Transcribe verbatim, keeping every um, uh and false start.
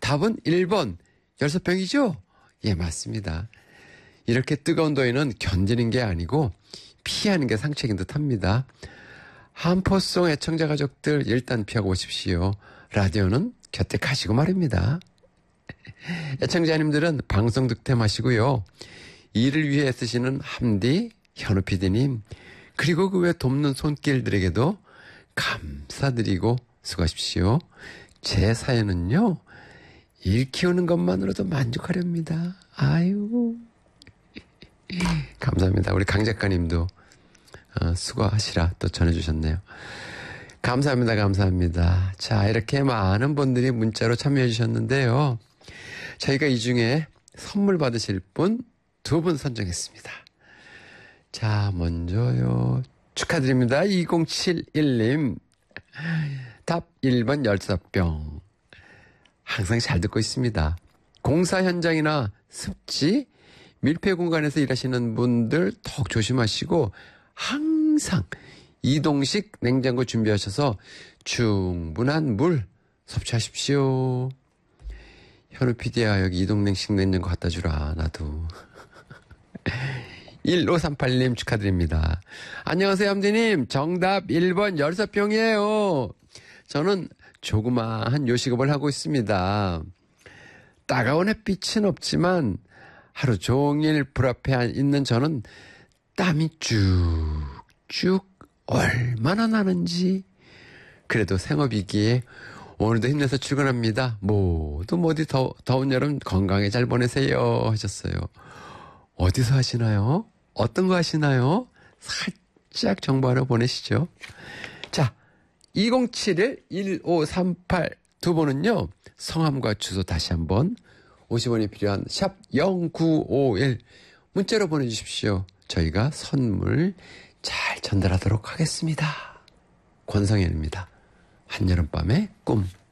답은 일 번 열사병이죠? 예, 맞습니다. 이렇게 뜨거운 더위는 견디는 게 아니고 피하는 게 상책인 듯 합니다. 한포송 애청자 가족들 일단 피하고 오십시오. 라디오는 곁에 가시고 말입니다. 애청자님들은 방송 득템하시고요. 이를 위해 애쓰시는 함디, 현우 피디님, 그리고 그 외 돕는 손길들에게도 감사드리고 수고하십시오. 제 사연은요, 일 키우는 것만으로도 만족하렵니다. 아유. 감사합니다. 우리 강 작가님도 어, 수고하시라 또 전해주셨네요. 감사합니다. 감사합니다. 자, 이렇게 많은 분들이 문자로 참여해 주셨는데요. 저희가 이 중에 선물 받으실 분 두 분 선정했습니다. 자, 먼저요. 축하드립니다. 이공칠일 님. 답 일 번 열사병. 항상 잘 듣고 있습니다. 공사 현장이나 습지, 밀폐 공간에서 일하시는 분들 더욱 조심하시고 항상 이동식 냉장고 준비하셔서 충분한 물 섭취하십시오. 현우 피디야, 여기 이동식 냉장고 갖다 주라. 나도. 일오삼팔 님 축하드립니다. 안녕하세요, 함디님. 정답 일 번 열사병이에요. 저는 조그마한 요식업을 하고 있습니다. 따가운 햇빛은 없지만 하루 종일 불 앞에 있는 저는 땀이 쭉쭉 얼마나 나는지. 그래도 생업이기에 오늘도 힘내서 출근합니다. 모두 모두 더, 더운 여름 건강에 잘 보내세요 하셨어요. 어디서 하시나요? 어떤 거 하시나요? 살짝 정보 하나 보내시죠. 자, 이공칠일 일오삼팔 두 분은요, 성함과 주소 다시 한번 오십 원이 필요한 샵 영구오일 문자로 보내주십시오. 저희가 선물 잘 전달하도록 하겠습니다. 권성현입니다. 한여름밤의 꿈.